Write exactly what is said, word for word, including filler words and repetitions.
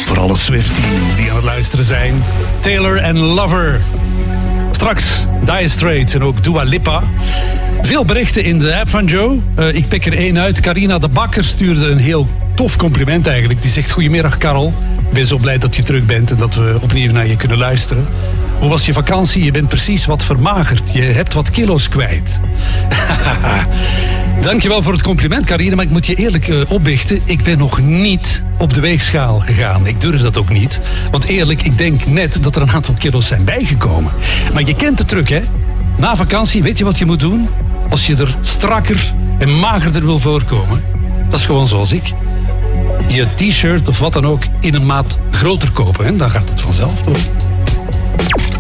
Voor alle Swifties die aan het luisteren zijn. Taylor en Lover. Straks Dire Straits en ook Dua Lipa. Veel berichten in de app van Joe. Uh, ik pik er één uit. Carina de Bakker stuurde een heel tof compliment eigenlijk. Die zegt: goedemiddag Karel. Ik ben zo blij dat je terug bent en dat we opnieuw naar je kunnen luisteren. Hoe was je vakantie? Je bent precies wat vermagerd. Je hebt wat kilo's kwijt. Dankjewel voor het compliment, Carina. Maar ik moet je eerlijk uh, opbiechten. Ik ben nog niet op de weegschaal gegaan. Ik durf dat ook niet. Want eerlijk, ik denk net dat er een aantal kilo's zijn bijgekomen. Maar je kent de truc, hè? Na vakantie, weet je wat je moet doen? Als je er strakker en magerder wil voorkomen. Dat is gewoon zoals ik. Je t-shirt of wat dan ook in een maat groter kopen. Hè? Dan gaat het vanzelf door.